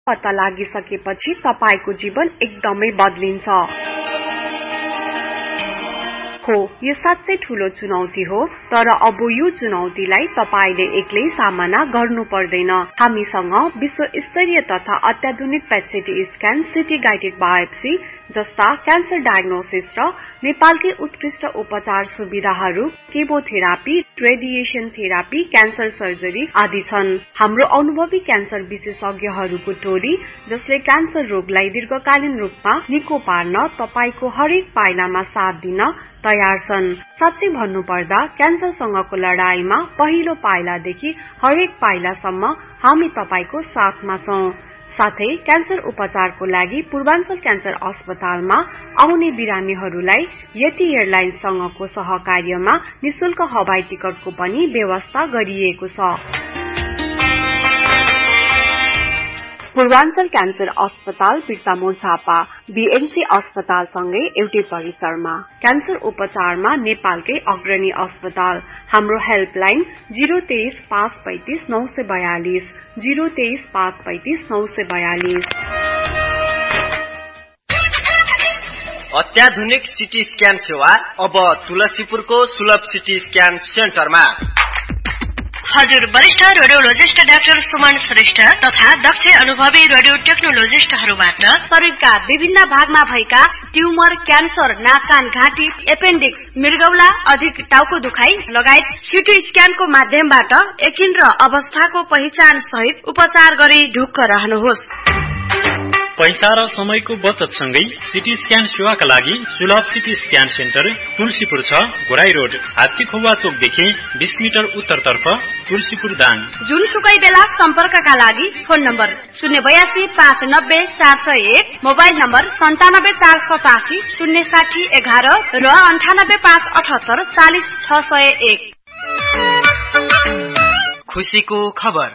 पत्ता लागिसकेपछि तपाईको जीवन एकदमै बदलिन्छ। हो, यो साच्चै ठूलो चुनौती हो, तर अब यो चुनौतीलाई तपाईले एक्लै सामना गर्नु पर्दैन। हामीसँग विश्व स्तरीय तथा अत्याधुनिक पेट-सिटी स्क्यान, सिटी गाइडेड बायोप्सी जस्ता क्यान्सर डायग्नोसिस र नेपालकै उत्कृष्ट उपचार सुविधाहरू, chemotherapy, radiation therapy, cancer surgery आदि छन्। हाम्रो अनुभवी क्यान्सर विशेषज्ञहरूको टोली जसले क्यान्सर रोगलाई दीर्घकालीन रूपमा निको पार्न तपाईको हरेक पाइलामा साथ दिन तयार छन्। साच्चै भन्नुपर्दा क्यान्सरसँगको लडाईमा पहिलो पाइलादेखि हरेक पाइलासम्म हामी तपाईको साथमा छौं। साथै क्यान्सर उपचारको लागि पूर्वाञ्चल क्यान्सर अस्पतालमा आउने बिरामीहरूलाई यति एयरलाइन्ससँगको सहकार्यमा निशुल्क हवाई टिकटको पनि व्यवस्था गरिएको छ। पूर्वाञ्चल क्यान्सर अस्पताल बिर्तामोड झापा बीएमसी अस्पतालसँगै एउटै परिसरमा। क्यान्सर उपचारमा नेपालकै अग्रणी अस्पताल। हाम्रो हेल्पलाइन 023 535 942 023 535 942। अत्याधुनिक सिटी स्क्यान सेवा अब तुलसीपुरको सुलभ सिटी स्क्यान सेन्टरमा। हजुर वरिष्ठ रेडियोलोजिस्ट डाक्टर सुमन श्रेष्ठ तथा दक्ष अनुभवी रेडियो टेक्नोलोजिस्टहरूबाट शरीरका विभिन्न भागमा भएका ट्युमर, क्यान्सर, नाक कान घाँटी, एपेन्डिक्स, मृगौला, अधिक टाउको दुखाइ लगायत सिटी स्क्यानको माध्यमबाट यकिन र अवस्थाको पहिचान सहित उपचार गरी ढुक्क रहनुहोस्। पैसा र समयको बचत सँगै सिटी स्क्यान सेवाका लागि सुलभ CT scan centre Tulsipur 6 Ghorahi road, हात्तीखोवा चोकदेखि 20 metre उत्तरतर्फ, तुलसीपुर दाङ। जुनसुकै बेला सम्पर्कका लागि फोन नम्बर 082 590 401, मोबाइल नम्बर 97 487 060 11 र 98 578 40 601। खुसीको खबर।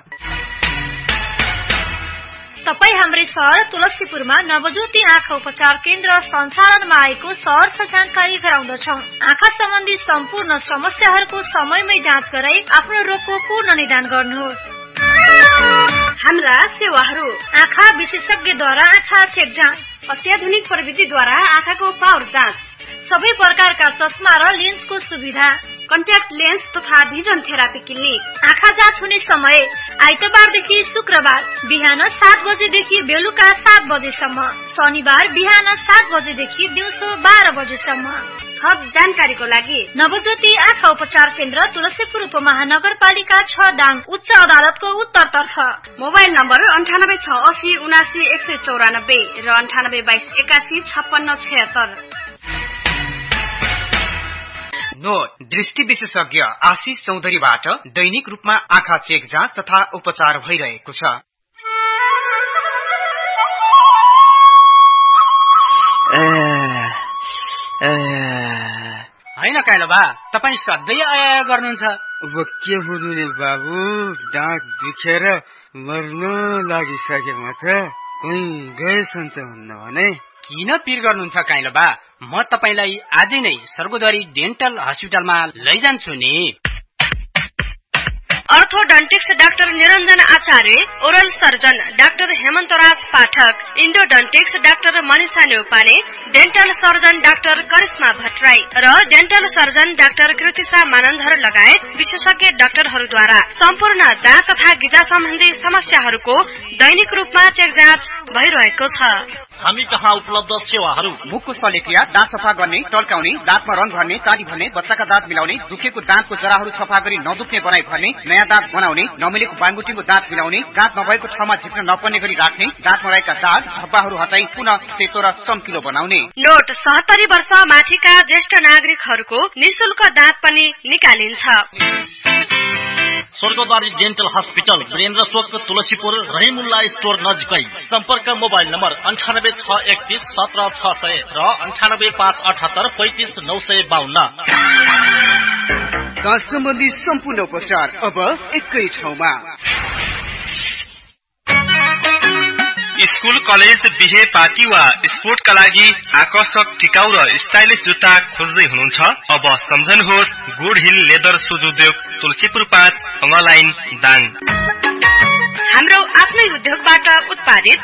तपाई हाम्रै शहर तुलसीपुरमा नवज्योति आँखा उपचार केन्द्र सञ्चालनमा आएको सहर्ष जानकारी गराउँदछौं। आँखा सम्बन्धी सम्पूर्ण समस्याहरूको समयमै जाँच गराई आफ्नो रोगको पूर्ण निदान गर्नुहोस्। हाम्रा सेवाहरू: आँखा विशेषज्ञद्वारा आँखा चेक जाँच, अत्याधुनिक प्रविधिद्वारा आँखाको पावर जाँच, सबै प्रकारका चस्मा र लेन्सको सुविधा, कन्ट्याक्ट लेन्स तथा भिजन थेरापी क्लिनिक। आँखा जाँच हुने समय आइतबारदेखि शुक्रबार बिहान 7 बजेदेखि बेलुका 7 बजेसम्म, शनिबार बिहान 7 बजेदेखि दिउँसो 12 बजेसम्म। थप जानकारीको लागि नवज्योति आँखा उपचार केन्द्र तुलसीपुर उपमहानगरपालिका 6 दाङ, उच्च अदालतको उत्तरतर्फ। मोबाइल नम्बर 98 680 79 194 र 98 22 81 56 76। नोट: दृष्टि विशेषज्ञ आशिष चौधरीबाट दैनिक रूपमा आँखा चेक जाँच तथा उपचार भइरहेको छ। हैन काइलो बा, तपाई सधैँ आया गर्नुहुन्छ। अब के हुनु नि बाबु, डाँट दुखेर मर्न लागिसकेमा त कहीँ गएछन् त हुन्न भने। किन पिर गर्नुहुन्छ काइलो बा? म तपाईलाई आजै नै सर्गोदरी डेन्टल हस्पिटलमा लैजान्छु नि। अर्थोडन्टिक्स डाक्टर निरञ्जन आचार्य, ओरल सर्जन डाक्टर हेमन्तराज पाठक, इन्डोडन्टिक्स doctor Manisha Neupane, dental surgeon doctor Karishma Bhattarai र dental surgeon doctor Kritisha Manandhar लगायत विशेषज्ञ डाक्टरहरूद्वारा सम्पूर्ण दाँत तथा गिजा सम्बन्धी समस्याहरूको दैनिक रूपमा चेक जाँच भइरहेको छ। हामी कहाँ उपलब्ध सेवाहरू: मुखको शल्यक्रिया, दाँत सफा गर्ने, टल्काउने, दाँतमा रङ भर्ने, चाडी भर्ने, बच्चाका दाँत मिलाउने, दुखेको दाँतको जराहरू सफा गरी नदुख्ने बनाई भर्ने, नयाँ दाँत बनाउने, नमिलेको बाङगुटीको दाँत मिलाउने, दाँत नभएको ठाउँमा झिक्न नपर्ने गरी राख्ने, दाँतमा रहेका दाग धब्बाहरू हटाई पुनः सेतो र चम्किलो बनाउने। नोट: 70 वर्ष माथिका ज्येष्ठ नागरिकहरूको निशुल्क दाँत पनि निकालिन्छ। स्वर्गद्वारी डेन्टल हस्पिटल, वीरेन्द्र चोक, तुलसीपुर, रहिमुल्ला स्टोर नजिकै। सम्पर्क मोबाइल नम्बर 98 631 17 600 र 98 578 35 952। दाँत सम्बन्धी सम्पूर्ण उपचार अब एकै ठाउँमा। स्कुल, कलेज, बिहे, पार्टी वा स्पोर्टका लागि आकर्षक, टिकाउ र स्टाइलिश जुत्ता खोज्दै हुनुहुन्छ? अब सम्झनुहोस् गुड हिल लेदर सुज उद्योग, तुलसीपुर 5 अङ्गलाइन दाङ। हाम्रो आफ्नै उद्योगबाट उत्पादित